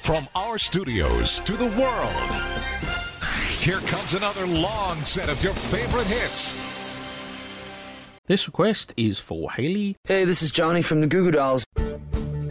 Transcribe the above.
From our studios to the world, here comes another long set of your favorite hits. This request is for Haley. Hey, this is Johnny from the Goo Goo Dolls.